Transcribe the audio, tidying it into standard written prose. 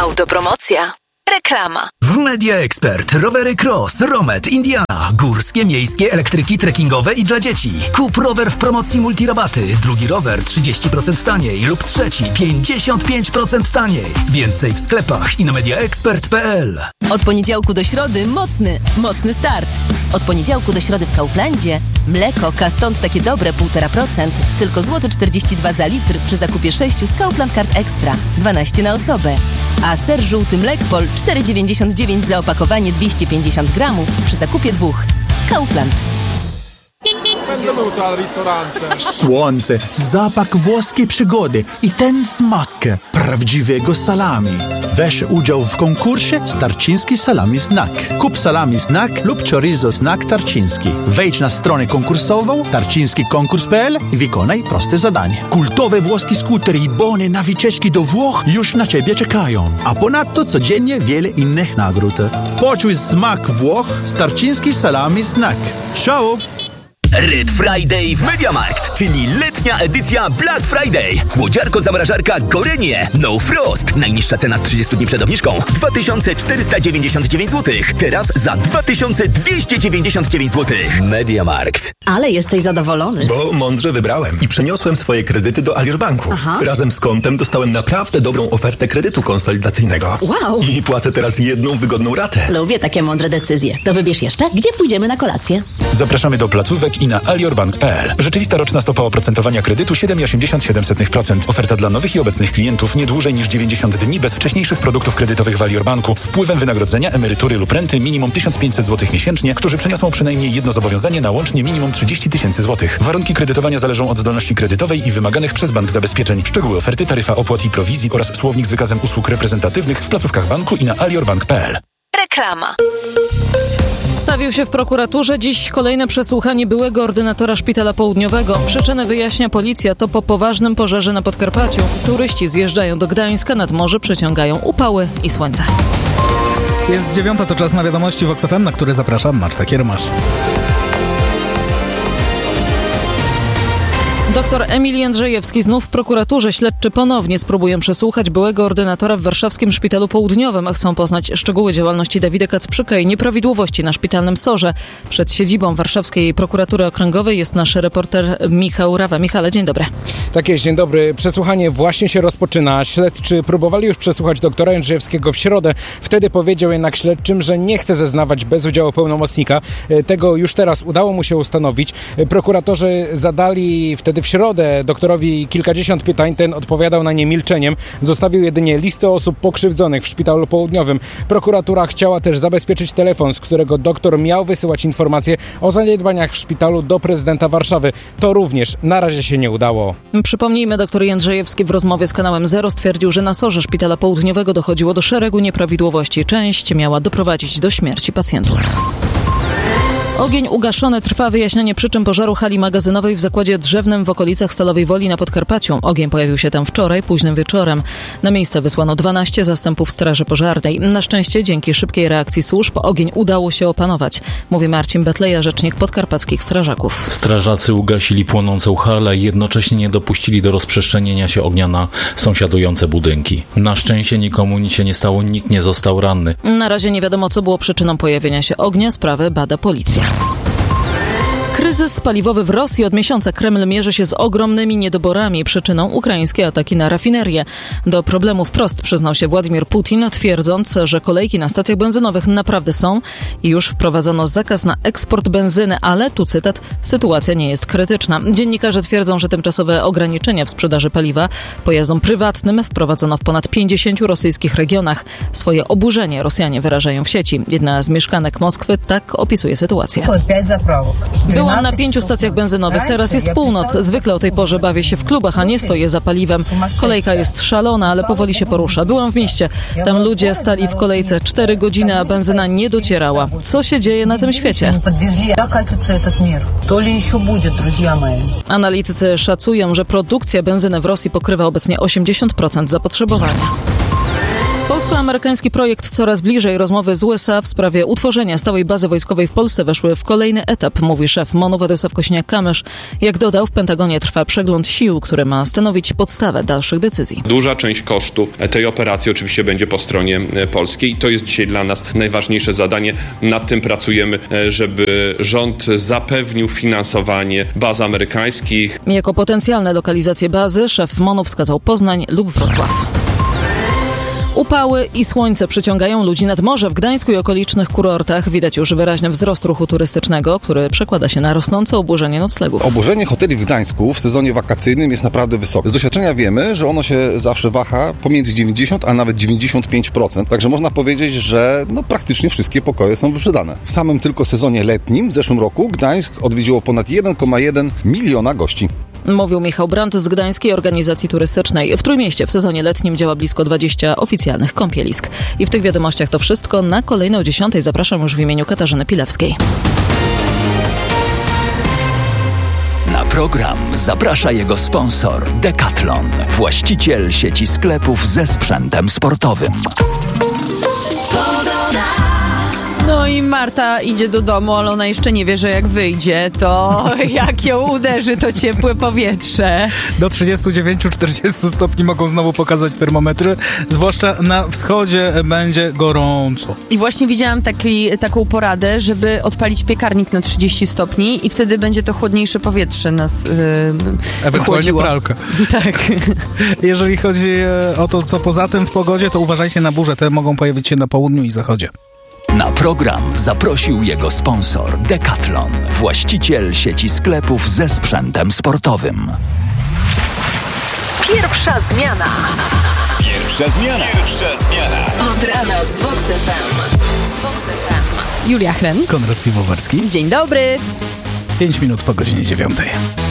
Autopromocja. Reklama. W Media Expert rowery Cross, Romet, Indiana, górskie, miejskie, elektryki, trekkingowe i dla dzieci. Kup rower w promocji multirabaty. Drugi rower 30% taniej lub trzeci 55% taniej. Więcej w sklepach i na mediaexpert.pl. Od poniedziałku do środy mocny start. Od poniedziałku do środy w Kauflandzie mleko Kastąd takie dobre 1,5%, tylko złoty 42 za litr przy zakupie 6 z Kaufland Card Extra, 12 na osobę. A ser żółty Mlekpol 4,99 za opakowanie 250 gramów przy zakupie 2. Kaufland. Słońce, zapach włoskiej przygody i ten smak prawdziwego salami. Weź udział w konkursie Starczyński Salami Snack. Kup salami snack lub chorizo snack Tarczyński. Wejdź na stronę konkursową tarczyńskikonkurs.pl i wykonaj proste zadanie. Kultowe włoskie skutery i bony na wycieczki do Włoch już na Ciebie czekają. A ponadto codziennie wiele innych nagród. Poczuj smak Włoch z Tarczyński Salami Snack. Ciao! Red Friday w MediaMarkt, czyli letnia edycja Black Friday. Chłodziarko-zamrażarka Gorenie No Frost. Najniższa cena z 30 dni przed obniżką 2499 zł. Teraz za 2299 zł. MediaMarkt. Ale jesteś zadowolony. Bo mądrze wybrałem i przeniosłem swoje kredyty do Alior Banku. Aha. Razem z kontem dostałem naprawdę dobrą ofertę kredytu konsolidacyjnego. Wow. I płacę teraz jedną wygodną ratę. Lubię takie mądre decyzje. To wybierz jeszcze, gdzie pójdziemy na kolację. Zapraszamy do placówek i na aliorbank.pl. Rzeczywista roczna stopa oprocentowania kredytu 7,87%. Oferta dla nowych i obecnych klientów nie dłużej niż 90 dni bez wcześniejszych produktów kredytowych w Alior Banku z wpływem wynagrodzenia, emerytury lub renty minimum 1500 zł miesięcznie, którzy przeniosą przynajmniej jedno zobowiązanie na łącznie minimum 30 tysięcy złotych. Warunki kredytowania zależą od zdolności kredytowej i wymaganych przez bank zabezpieczeń. Szczegóły oferty, taryfa opłat i prowizji oraz słownik z wykazem usług reprezentatywnych w placówkach banku i na aliorbank.pl. Reklama. Stawił się w prokuraturze dziś kolejne przesłuchanie byłego ordynatora Szpitala Południowego. Przyczynę wyjaśnia policja. To po poważnym pożarze na Podkarpaciu. Turyści zjeżdżają do Gdańska, nad morze przeciągają upały i słońce. Jest 9, to czas na wiadomości Vox FM, na które zapraszam Marta Kiermasz. Doktor Emil Jędrzejewski znów w prokuraturze. Śledczy ponownie spróbują przesłuchać byłego ordynatora w warszawskim Szpitalu Południowym. Chcą poznać szczegóły działalności Dawida Kacprzyka i nieprawidłowości na szpitalnym SOR-ze. Przed siedzibą Warszawskiej Prokuratury Okręgowej jest nasz reporter Michał Rawa. Michale, dzień dobry. Tak jest, dzień dobry. Przesłuchanie właśnie się rozpoczyna. Śledczy próbowali już przesłuchać doktora Jędrzejewskiego w środę. Wtedy powiedział jednak śledczym, że nie chce zeznawać bez udziału pełnomocnika. Tego już teraz udało mu się ustanowić. Prokuratorzy zadali wtedy w środę doktorowi kilkadziesiąt pytań. Ten odpowiadał na nie milczeniem. Zostawił jedynie listę osób pokrzywdzonych w Szpitalu Południowym. Prokuratura chciała też zabezpieczyć telefon, z którego doktor miał wysyłać informacje o zaniedbaniach w szpitalu do prezydenta Warszawy. To również na razie się nie udało. Przypomnijmy, doktor Jędrzejewski w rozmowie z kanałem Zero stwierdził, że na SOR-ze Szpitala Południowego dochodziło do szeregu nieprawidłowości. Część miała doprowadzić do śmierci pacjentów. Ogień ugaszony, trwa wyjaśnianie przyczyn pożaru hali magazynowej w zakładzie drzewnym w okolicach Stalowej Woli na Podkarpaciu. Ogień pojawił się tam wczoraj, późnym wieczorem. Na miejsce wysłano 12 zastępów straży pożarnej. Na szczęście dzięki szybkiej reakcji służb ogień udało się opanować, mówi Marcin Betleja, rzecznik podkarpackich strażaków. Strażacy ugasili płonącą halę i jednocześnie nie dopuścili do rozprzestrzenienia się ognia na sąsiadujące budynki. Na szczęście nikomu nic się nie stało, nikt nie został ranny. Na razie nie wiadomo, co było przyczyną pojawienia się ognia. Sprawę bada policja. Kryzys paliwowy w Rosji. Od miesiąca Kreml mierzy się z ogromnymi niedoborami. Przyczyną ukraińskie ataki na rafinerię. Do problemu wprost przyznał się Władimir Putin, twierdząc, że kolejki na stacjach benzynowych naprawdę są i już wprowadzono zakaz na eksport benzyny, ale, tu cytat, sytuacja nie jest krytyczna. Dziennikarze twierdzą, że tymczasowe ograniczenia w sprzedaży paliwa pojazdom prywatnym wprowadzono w ponad 50 rosyjskich regionach. Swoje oburzenie Rosjanie wyrażają w sieci. Jedna z mieszkanek Moskwy tak opisuje sytuację. Byłam na 5 stacjach benzynowych, teraz jest północ. Zwykle o tej porze bawię się w klubach, a nie stoję za paliwem. Kolejka jest szalona, ale powoli się porusza. Byłam w mieście. Tam ludzie stali w kolejce 4 godziny, a benzyna nie docierała. Co się dzieje na tym świecie? Analitycy szacują, że produkcja benzyny w Rosji pokrywa obecnie 80% zapotrzebowania. Polsko-amerykański projekt coraz bliżej rozmowy z USA w sprawie utworzenia stałej bazy wojskowej w Polsce weszły w kolejny etap, mówi szef MON-u Władysław Kosiniak-Kamysz. Jak dodał, w Pentagonie trwa przegląd sił, który ma stanowić podstawę dalszych decyzji. Duża część kosztów tej operacji oczywiście będzie po stronie polskiej. To jest dzisiaj dla nas najważniejsze zadanie. Nad tym pracujemy, żeby rząd zapewnił finansowanie baz amerykańskich. Jako potencjalne lokalizacje bazy szef MON-u wskazał Poznań lub Wrocław. Upały i słońce przyciągają ludzi nad morze. W Gdańsku i okolicznych kurortach widać już wyraźny wzrost ruchu turystycznego, który przekłada się na rosnące oburzenie noclegów. Oburzenie hoteli w Gdańsku w sezonie wakacyjnym jest naprawdę wysokie. Z doświadczenia wiemy, że ono się zawsze waha pomiędzy 90 a nawet 95%. Także można powiedzieć, że praktycznie wszystkie pokoje są wyprzedane. W samym tylko sezonie letnim w zeszłym roku Gdańsk odwiedziło ponad 1,1 miliona gości. Mówił Michał Brandt z Gdańskiej Organizacji Turystycznej. W Trójmieście w sezonie letnim działa blisko 20 oficjalnych kąpielisk. I w tych wiadomościach to wszystko. Na kolejne o 10 zapraszam już w imieniu Katarzyny Pilewskiej. Na program zaprasza jego sponsor Decathlon, właściciel sieci sklepów ze sprzętem sportowym. No i Marta idzie do domu, ale ona jeszcze nie wie, że jak wyjdzie, to jak ją uderzy to ciepłe powietrze. Do 39-40 stopni mogą znowu pokazać termometry, zwłaszcza na wschodzie będzie gorąco. I właśnie widziałam taką poradę, żeby odpalić piekarnik na 30 stopni i wtedy będzie to chłodniejsze powietrze nas ewentualnie chłodziło. Pralka. Tak. Jeżeli chodzi o to, co poza tym w pogodzie, to uważajcie na burze, te mogą pojawić się na południu i zachodzie. Na program zaprosił jego sponsor Decathlon, właściciel sieci sklepów ze sprzętem sportowym. Pierwsza zmiana. Od rana z Vox FM. Julia Chren. Konrad Piwowarski. Dzień dobry. 5 minut po godzinie 9.